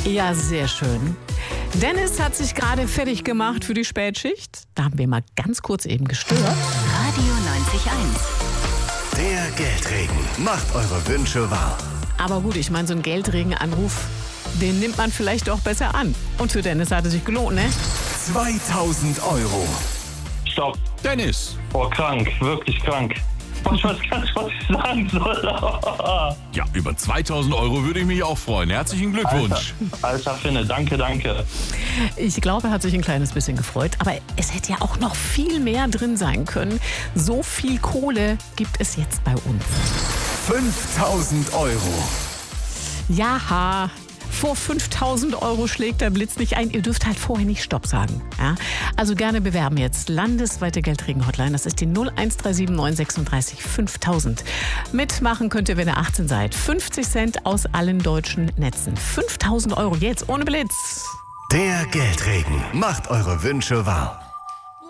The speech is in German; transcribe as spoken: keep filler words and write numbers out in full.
Ja, sehr schön. Dennis hat sich gerade fertig gemacht für die Spätschicht. Da haben wir mal ganz kurz eben gestört. Radio neunzig Komma eins. Der Geldregen macht eure Wünsche wahr. Aber gut, ich meine, so einen Geldregenanruf, den nimmt man vielleicht doch besser an. Und für Dennis hat es sich gelohnt, ne? zweitausend Euro. Stopp. Dennis. Oh, krank. Wirklich krank. Ich weiß gar nicht, was ich sagen soll. Ja, über zweitausend Euro würde ich mich auch freuen. Herzlichen Glückwunsch. Alter, Alter Finne, danke, danke. Ich glaube, er hat sich ein kleines bisschen gefreut. Aber es hätte ja auch noch viel mehr drin sein können. So viel Kohle gibt es jetzt bei uns. fünftausend Euro. Ja, vor fünftausend Euro schlägt der Blitz nicht ein. Ihr dürft halt vorher nicht Stopp sagen. Ja? Also gerne bewerben jetzt. Landesweite Geldregen-Hotline. Das ist die null eins drei sieben neun sechsunddreißig fünftausend. Mitmachen könnt ihr, wenn ihr achtzehn seid. fünfzig Cent aus allen deutschen Netzen. fünftausend Euro jetzt ohne Blitz. Der Geldregen macht eure Wünsche wahr.